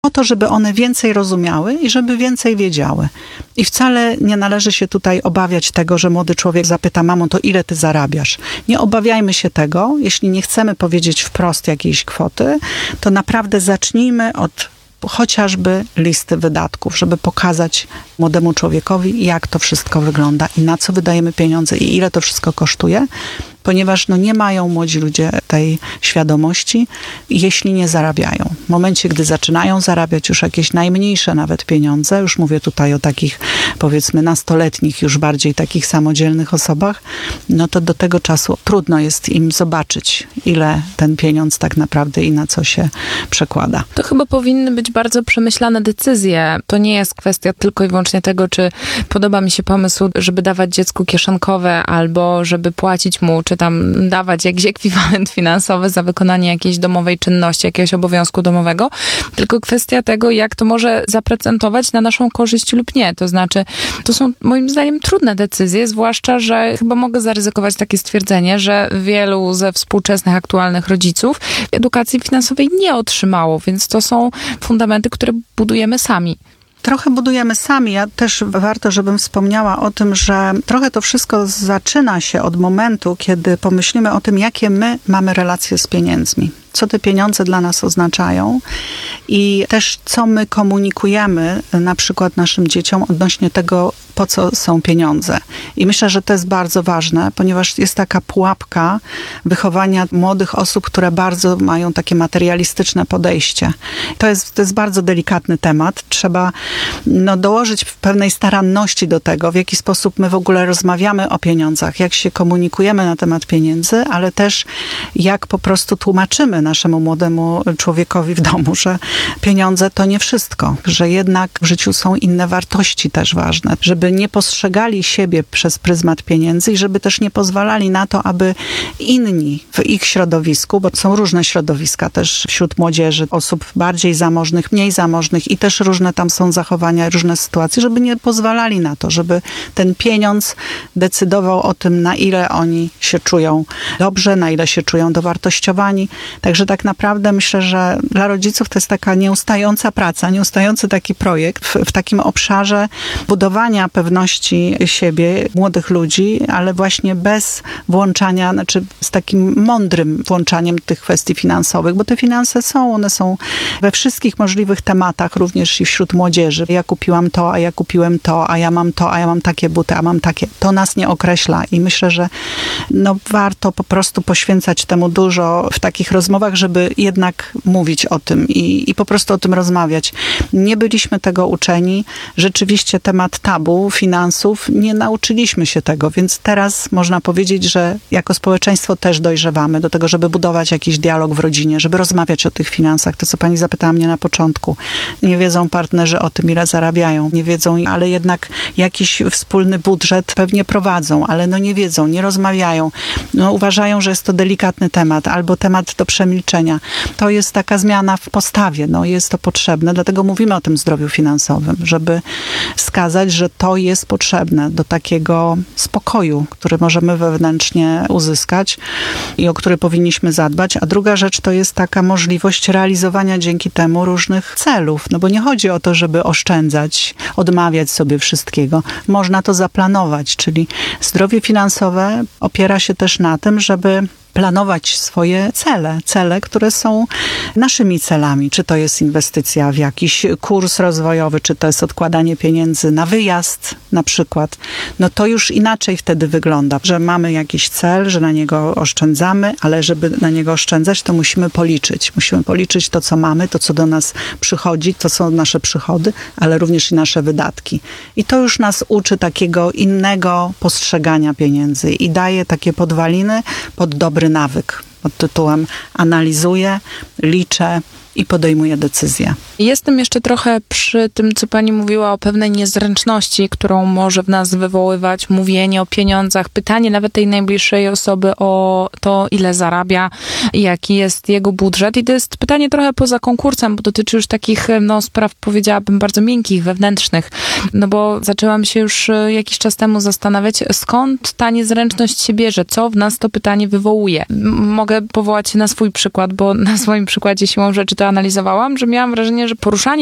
o to, żeby one więcej rozumiały i żeby więcej wiedziały. I wcale nie należy się tutaj obawiać tego, że młody człowiek zapyta: mamo, to ile ty zarabiasz? Nie obawiajmy się tego. Jeśli nie chcemy powiedzieć wprost jakiejś kwoty, to naprawdę zacznijmy od chociażby listy wydatków, żeby pokazać młodemu człowiekowi, jak to wszystko wygląda i na co wydajemy pieniądze i ile to wszystko kosztuje, ponieważ nie mają młodzi ludzie tej świadomości, jeśli nie zarabiają. W momencie, gdy zaczynają zarabiać już jakieś najmniejsze nawet pieniądze, już mówię tutaj o takich, powiedzmy, nastoletnich, już bardziej takich samodzielnych osobach, no to do tego czasu trudno jest im zobaczyć, ile ten pieniądz tak naprawdę i na co się przekłada. To chyba powinny być bardzo przemyślane decyzje. To nie jest kwestia tylko i wyłącznie tego, czy podoba mi się pomysł, żeby dawać dziecku kieszonkowe albo żeby płacić mu, czy tam dawać jakiś ekwiwalent finansowy za wykonanie jakiejś domowej czynności, jakiegoś obowiązku domowego, tylko kwestia tego, jak to może zaprocentować na naszą korzyść lub nie. To znaczy, to są moim zdaniem trudne decyzje, zwłaszcza, że chyba mogę zaryzykować takie stwierdzenie, że wielu ze współczesnych, aktualnych rodziców edukacji finansowej nie otrzymało, więc to są fundamenty, które budujemy sami. Trochę budujemy sami. Ja też warto, żebym wspomniała o tym, że trochę to wszystko zaczyna się od momentu, kiedy pomyślimy o tym, jakie my mamy relacje z pieniędzmi. Co te pieniądze dla nas oznaczają i też co my komunikujemy na przykład naszym dzieciom odnośnie tego, po co są pieniądze. I myślę, że to jest bardzo ważne, ponieważ jest taka pułapka wychowania młodych osób, które bardzo mają takie materialistyczne podejście. To jest bardzo delikatny temat. Trzeba dołożyć pewnej staranności do tego, w jaki sposób my w ogóle rozmawiamy o pieniądzach, jak się komunikujemy na temat pieniędzy, ale też jak po prostu tłumaczymy naszemu młodemu człowiekowi w domu, że pieniądze to nie wszystko, że jednak w życiu są inne wartości też ważne, żeby nie postrzegali siebie przez pryzmat pieniędzy i żeby też nie pozwalali na to, aby inni w ich środowisku, bo są różne środowiska też wśród młodzieży, osób bardziej zamożnych, mniej zamożnych i też różne tam są zachowania, różne sytuacje, żeby nie pozwalali na to, żeby ten pieniądz decydował o tym, na ile oni się czują dobrze, na ile się czują dowartościowani. Także tak naprawdę myślę, że dla rodziców to jest taka nieustająca praca, nieustający taki projekt w takim obszarze budowania pewności siebie młodych ludzi, ale właśnie bez włączania, znaczy z takim mądrym włączaniem tych kwestii finansowych, bo te finanse one są we wszystkich możliwych tematach, również i wśród młodzieży. Ja kupiłam to, a ja kupiłem to, a ja mam to, a ja mam takie buty, a mam takie. To nas nie określa i myślę, że warto po prostu poświęcać temu dużo w takich rozmowach, żeby jednak mówić o tym i po prostu o tym rozmawiać. Nie byliśmy tego uczeni. Rzeczywiście temat tabu, finansów, nie nauczyliśmy się tego, więc teraz można powiedzieć, że jako społeczeństwo też dojrzewamy do tego, żeby budować jakiś dialog w rodzinie, żeby rozmawiać o tych finansach. To, co pani zapytała mnie na początku. Nie wiedzą partnerzy o tym, ile zarabiają. Nie wiedzą, ale jednak jakiś wspólny budżet pewnie prowadzą, ale nie wiedzą, nie rozmawiają. Uważają, że jest to delikatny temat albo temat do przemilczenia. To jest taka zmiana w postawie. Jest to potrzebne, dlatego mówimy o tym zdrowiu finansowym, żeby wskazać, że to jest potrzebne do takiego spokoju, który możemy wewnętrznie uzyskać i o który powinniśmy zadbać. A druga rzecz to jest taka możliwość realizowania dzięki temu różnych celów. Bo nie chodzi o to, żeby oszczędzać, odmawiać sobie wszystkiego. Można to zaplanować, czyli zdrowie finansowe opiera się też na tym, żeby planować swoje cele, które są naszymi celami. Czy to jest inwestycja w jakiś kurs rozwojowy, czy to jest odkładanie pieniędzy na wyjazd na przykład. To już inaczej wtedy wygląda, że mamy jakiś cel, że na niego oszczędzamy, ale żeby na niego oszczędzać, to musimy policzyć. Musimy policzyć to, co mamy, to, co do nas przychodzi, to są nasze przychody, ale również i nasze wydatki. I to już nas uczy takiego innego postrzegania pieniędzy i daje takie podwaliny pod dobry nawyk pod tytułem analizuję, liczę i podejmuję decyzje. Jestem jeszcze trochę przy tym, co pani mówiła o pewnej niezręczności, którą może w nas wywoływać mówienie o pieniądzach, pytanie nawet tej najbliższej osoby o to, ile zarabia, jaki jest jego budżet. I to jest pytanie trochę poza konkursem, bo dotyczy już takich spraw, powiedziałabym, bardzo miękkich, wewnętrznych. Bo zaczęłam się już jakiś czas temu zastanawiać, skąd ta niezręczność się bierze, co w nas to pytanie wywołuje. Mogę powołać się na swój przykład, bo na swoim przykładzie siłą rzeczy to analizowałam, że miałam wrażenie, że poruszanie